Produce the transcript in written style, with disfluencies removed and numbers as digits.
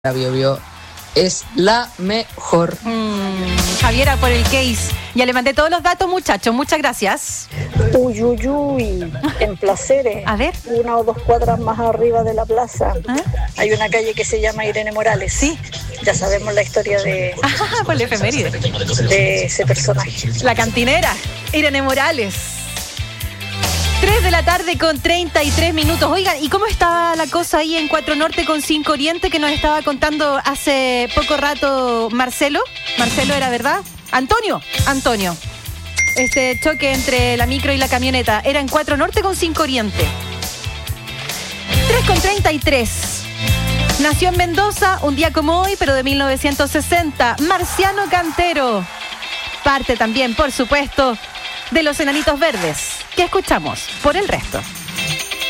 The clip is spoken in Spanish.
La Bio es la mejor. Javiera, por el case. Ya le mandé todos los datos, muchachos. Muchas gracias. Uyuyuy, en Placeres, A ver. 1 o 2 cuadras más arriba de la plaza, hay una calle que se llama Irene Morales. Sí. Ya sabemos la historia de Por la efeméride. ese personaje. La cantinera, Irene Morales. 3 de la tarde con 33 minutos. Oigan, ¿y cómo está la cosa ahí en 4 Norte con 5 Oriente que nos estaba contando hace poco rato Marcelo? Marcelo era, ¿verdad? Antonio. Este choque entre la micro y la camioneta era en 4 Norte con 5 Oriente. 3 con 33. Nació en Mendoza un día como hoy, pero de 1960. Marciano Cantero. Parte también, por supuesto, de los Enanitos Verdes, que escuchamos por el resto.